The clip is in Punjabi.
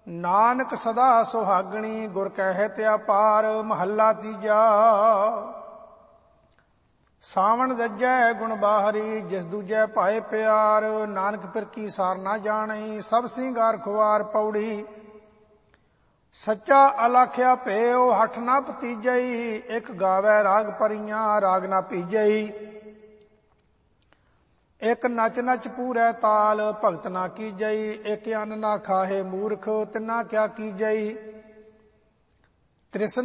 ਨਾਨਕ ਸਦਾ ਸੁਹਾਗਣੀ ਗੁਰ ਕਹਿਤ ਅਪਾਰ। ਮਹੱਲਾ ਤੀਜਾ। ਸਾਵਣ ਰੱਜੈ ਗੁਣ ਬਾਹਰੀ ਜਿਸ ਦੂਜੈ ਭਾਏ ਪਿਆਰ। ਨਾਨਕ ਫਿਰ ਕੀ ਸਾਰ ਨਾ ਜਾਣਈ ਸਭ ਸਿੰਗਾਰ ਖੁਆਰ। ਪੌੜੀ। ਸੱਚਾ ਅਲਾਖਿਆ ਭੇਉ ਹਠ ਨਾ ਭਤੀਜਈ। ਇੱਕ ਗਾਵੈ ਰਾਗ ਪਰੀਆਂ ਰਾਗ ਨਾ ਭੀਜਈ। ਇੱਕ ਨਚ ਨਚ ਪੂਰੈ ਤਾਲ ਭਗਤ ਨਾ ਕੀਜਈ। ਇੱਕ ਅੰਨ ਨਾ ਖਾਹੇ ਮੂਰਖ ਤਿਨਾ ਕਿਆ ਕੀਜਈ। ਤ੍ਰਿਸ਼ਨ